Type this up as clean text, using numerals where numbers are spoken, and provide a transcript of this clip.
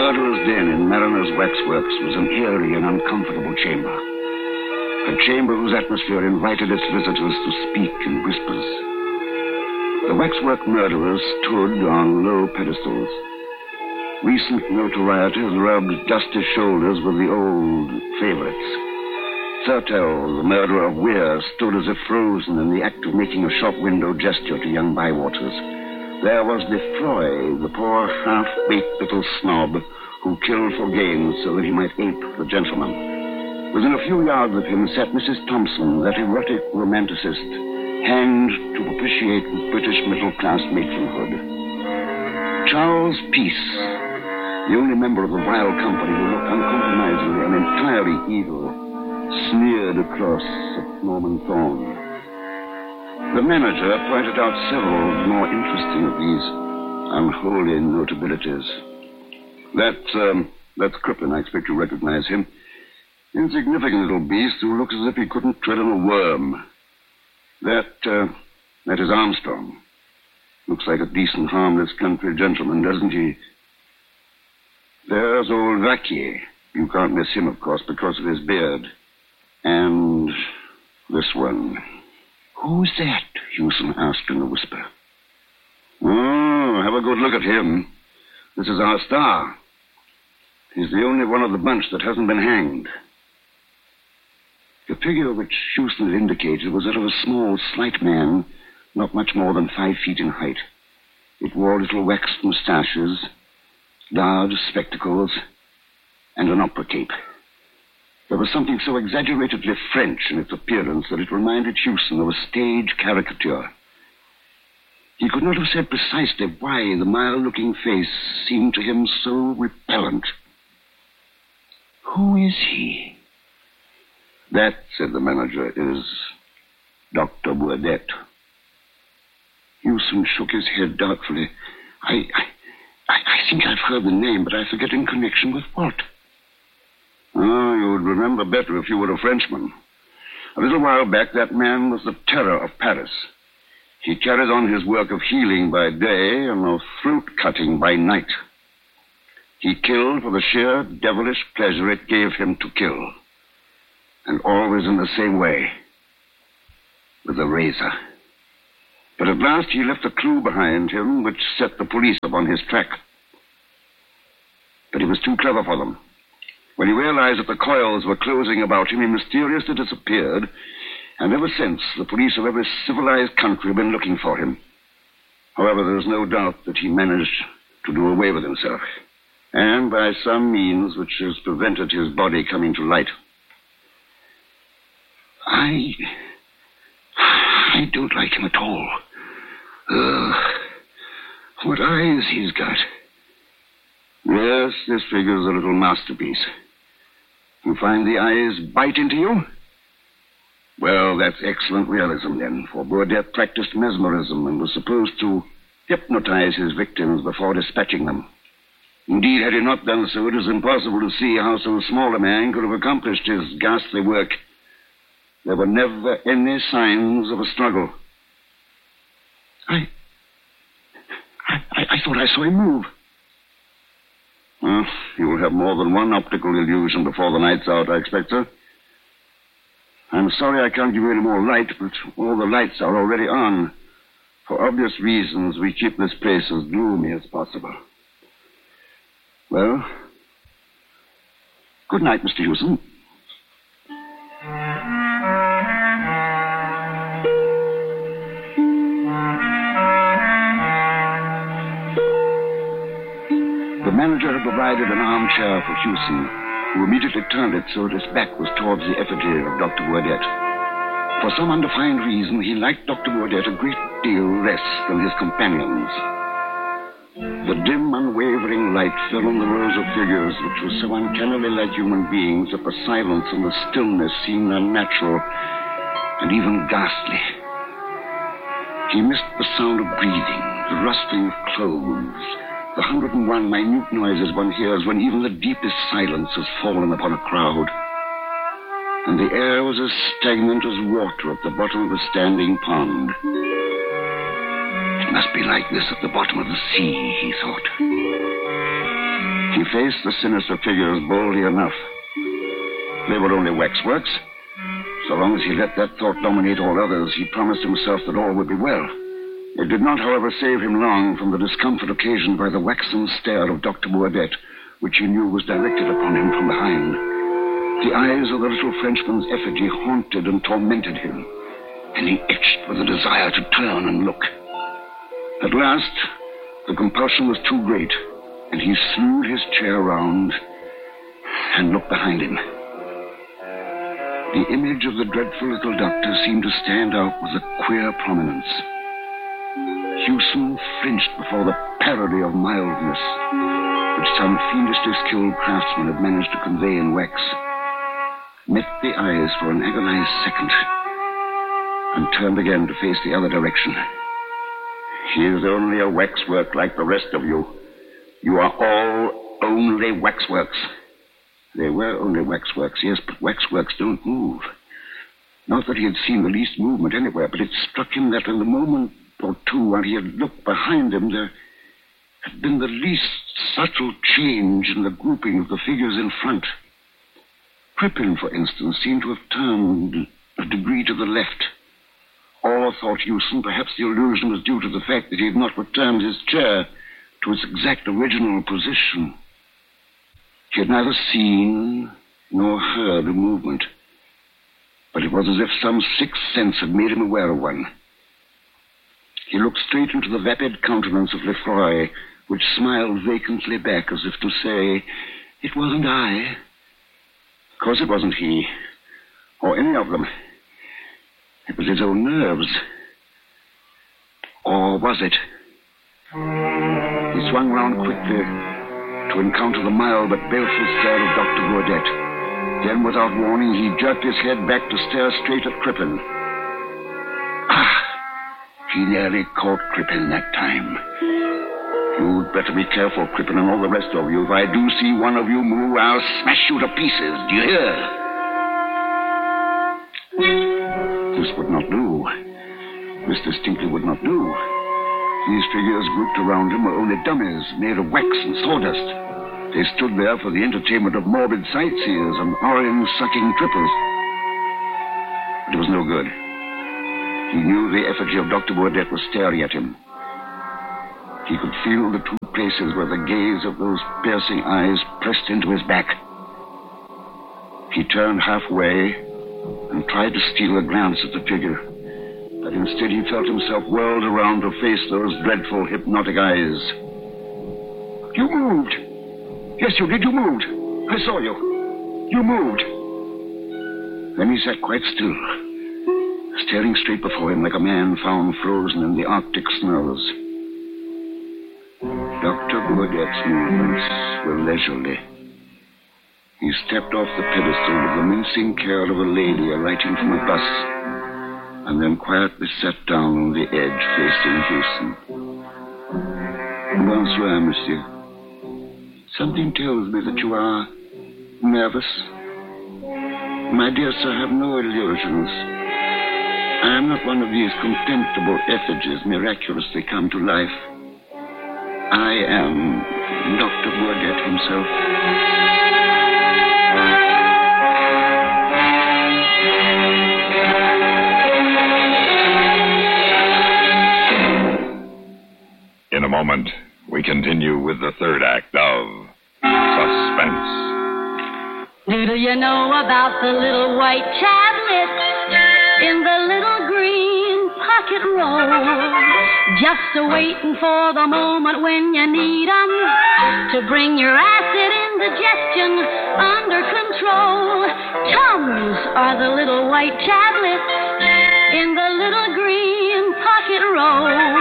murderer's den in Mariner's Waxworks was an eerie and uncomfortable chamber. A chamber whose atmosphere invited its visitors to speak in whispers. The waxwork murderers stood on low pedestals. Recent notoriety has rubbed dusty shoulders with the old favorites. Thurtell, the murderer of Weir, stood as if frozen in the act of making a shop window gesture to young Bywaters. There was Lefroy, the poor half-baked little snob who killed for gain so that he might ape the gentleman. Within a few yards of him sat Mrs. Thompson, that erotic romanticist, hanged to propitiate British middle-class matronhood. Charles Peace, the only member of the vile company who looked uncompromisingly and entirely evil, sneered across at Norman Thorne. The manager pointed out several more interesting of these unholy notabilities. That's Crippen. I expect you recognize him. Insignificant little beast who looks as if he couldn't tread on a worm. That is Armstrong. Looks like a decent, harmless country gentleman, doesn't he? There's old Vaquier. You can't miss him, of course, because of his beard. And this one. Who's that? Hewson asked in a whisper. Oh, have a good look at him. This is our star. He's the only one of the bunch that hasn't been hanged. The figure which Hewson had indicated was that of a small, slight man, not much more than 5 feet in height. It wore little waxed moustaches, large spectacles, and an opera cape. There was something so exaggeratedly French in its appearance that it reminded Hewson of a stage caricature. He could not have said precisely why the mild-looking face seemed to him so repellent. Who is he? That, said the manager, is Dr. Burdett. Hewson shook his head doubtfully. I think I've heard the name, but I forget in connection with what. Oh, you would remember better if you were a Frenchman. A little while back, that man was the terror of Paris. He carried on his work of healing by day and of throat-cutting by night. He killed for the sheer devilish pleasure it gave him to kill. And always in the same way. With a razor. But at last he left a clue behind him which set the police upon his track. But he was too clever for them. When he realized that the coils were closing about him, he mysteriously disappeared, and ever since, the police of every civilized country have been looking for him. However, there is no doubt that he managed to do away with himself, and by some means which has prevented his body coming to light. I don't like him at all. What eyes he's got. Yes, this figure's a little masterpiece. You find the eyes bite into you? Well, that's excellent realism, then, for Burdett practiced mesmerism and was supposed to hypnotize his victims before dispatching them. Indeed, had he not done so, it is impossible to see how so small a man could have accomplished his ghastly work. There were never any signs of a struggle. I thought I saw him move. Well, you will have more than one optical illusion before the night's out, I expect, sir. I'm sorry I can't give you any more light, but all the lights are already on. For obvious reasons, we keep this place as gloomy as possible. Well, good night, Mr. Hewson. The manager had provided an armchair for Hewson, who immediately turned it so that his back was towards the effigy of Dr. Burdett. For some undefined reason, he liked Dr. Burdett a great deal less than his companions. The dim, unwavering light fell on the rows of figures, which were so uncannily like human beings that the silence and the stillness seemed unnatural and even ghastly. He missed the sound of breathing, the rustling of clothes, the 101 minute noises one hears when even the deepest silence has fallen upon a crowd. And the air was as stagnant as water at the bottom of a standing pond. It must be like this at the bottom of the sea, he thought. He and faced the sinister figures boldly enough. They were only waxworks. So long as he let that thought dominate all others, he promised himself that all would be well. It did not, however, save him long from the discomfort occasioned by the waxen stare of Dr. Boisdet, which he knew was directed upon him from behind. The eyes of the little Frenchman's effigy haunted and tormented him, and he itched with a desire to turn and look. At last, the compulsion was too great, and he slewed his chair round and looked behind him. The image of the dreadful little doctor seemed to stand out with a queer prominence. Hewson flinched before the parody of mildness which some fiendishly skilled craftsman had managed to convey in wax, met the eyes for an agonized second, and turned again to face the other direction. He is only a waxwork like the rest of you. You are all only waxworks. They were only waxworks, yes, but waxworks don't move. Not that he had seen the least movement anywhere, but it struck him that in the moment or two while he had looked behind him, there had been the least subtle change in the grouping of the figures in front. Crippen, for instance, seemed to have turned a degree to the left. Or, thought Hewson, perhaps the illusion was due to the fact that he had not returned his chair to its exact original position. He had neither seen nor heard a movement, but it was as if some sixth sense had made him aware of one. He looked straight into the vapid countenance of Lefroy, which smiled vacantly back as if to say, "It wasn't I." Of course it wasn't he, or any of them. It was his own nerves. Or was it? He swung round quickly to encounter the mild but baleful stare of Dr. Boisdet. Then, without warning, he jerked his head back to stare straight at Crippen. He nearly caught Crippen that time. You'd better be careful, Crippen, and all the rest of you. If I do see one of you move, I'll smash you to pieces. Do you hear? This would not do. This distinctly would not do. These figures grouped around him were only dummies made of wax and sawdust. They stood there for the entertainment of morbid sightseers and orange-sucking trippers. But it was no good. He knew the effigy of Dr. Boisdet was staring at him. He could feel the two places where the gaze of those piercing eyes pressed into his back. He turned halfway and tried to steal a glance at the figure, but instead he felt himself whirled around to face those dreadful, hypnotic eyes. You moved! Yes, you did. You moved. I saw you. You moved. Then he sat quite still, staring straight before him like a man found frozen in the Arctic snows. Dr. Boisdet's movements were leisurely. He stepped off the pedestal with the mincing care of a lady alighting from a bus, and then quietly sat down on the edge facing Hewson. Bonsoir, monsieur. Something tells me that you are nervous. My dear sir, have no illusions. I am not one of these contemptible effigies miraculously come to life. I am Dr. Boisdet himself. In a moment, we continue with the third act of Suspense. Do you know about the little white tablet in the little green pocket roll? Just a-waiting for the moment when you need 'em to bring your acid indigestion under control. Tums are the little white tablets in the little green pocket roll.